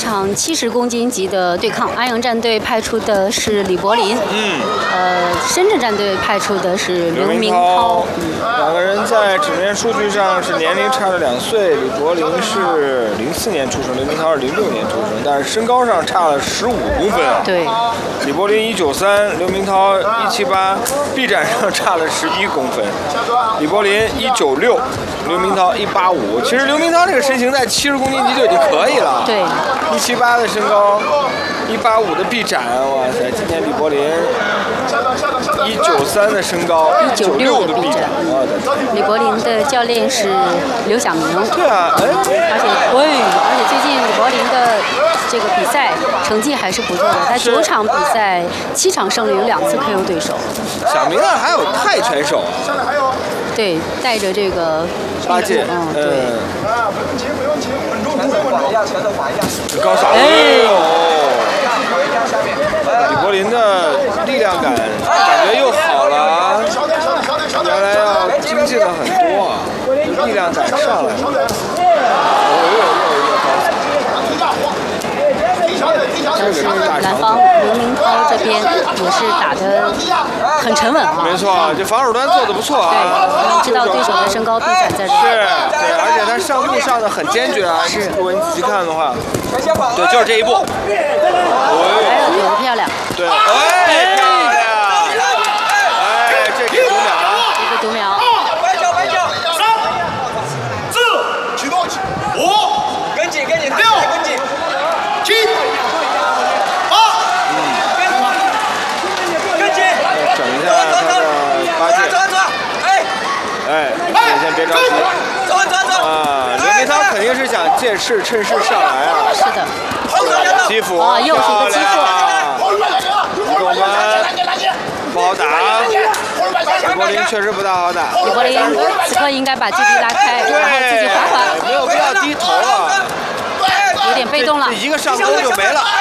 场70公斤级的对抗，安阳战队派出的是李柏林，深圳战队派出的是刘明涛。 两个人在纸面数据上是年龄差了2岁，李柏林是04年出生，刘明涛是06年出生，但是身高上差了15公分啊。 对， 李柏林193，刘明涛178，臂展上差了11公分。李柏林196，刘明涛185。其实刘明涛这个身形在70公斤级就已经可以了。 对 ，178的身高，185的臂展，哇塞！今天李柏林193的身高，196的臂展， 李柏林的教练是刘晓明。 对啊， 而且最近李柏林的这个比赛成绩还是不错的，他9场比赛7场胜利，有2次 KO 对手。 小明啊，还有泰拳手啊。 对，带着这个 8届， 对。 高扫，李柏林的力量感觉又好了，原来要精进了很多啊，力量感上来了。 但是南方刘明涛这边也是打得很沉稳啊。 没错，这防守端做得不错啊。 对，知道对手的身高臂展在这。 是，对，而且他上步上的很坚决啊。是，如果你仔细看的话，对，就是这一步。 有的漂亮。 对，漂亮。这给读秒了。 一个读秒。 3、4、启动5，跟紧，6、7、8。 整一下他的8届。先别着急。刘明涛肯定是想借势趁势上来啊。 是的。 基辅啊，又是一个基辅。 李拱门不好打。李柏林确实不大好打。 李柏林此刻应该把距离拉开，然后自己滑滑。 没有必要低头啊。 有点被动了。 这一个上勾就没了。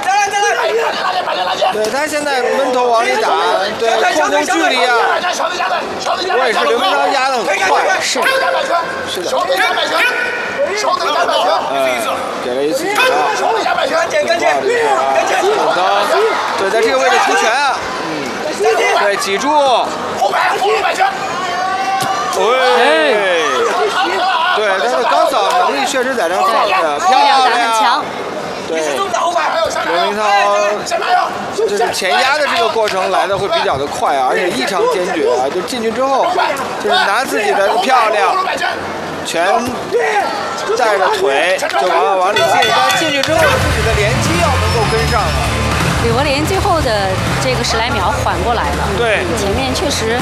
对，他现在闷头往里打，对，控制距离啊。我也是，刘明涛压得很快。 是。 是的。给了一次警告。对，在这个位置出拳啊。对，挤住。对，他的高扫能力确实在这放着，漂亮， 打得很强。 对，刘明涛就是前压的这个过程来的会比较的快啊，而且异常坚决啊，就进去之后就是拿自己的漂亮，拳带着腿就往里进，但进去之后自己的连击要能够跟上啊。 李柏林最后的这个10来秒缓过来了， 对， 前面确实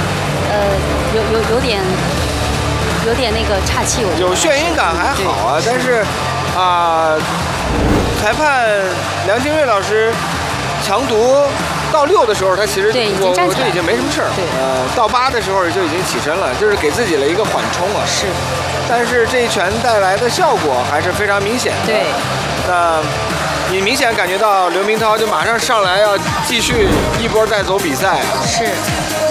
有点那个岔气， 有眩晕感还好啊，但是裁判梁清瑞老师强读到6的时候，他其实我就已经没什么事儿。到8的时候就已经起身了，就是给自己了一个缓冲啊。 是， 但是这一拳带来的效果还是非常明显的。 对， 那你明显感觉到刘明涛就马上上来要继续一波带走比赛。 是。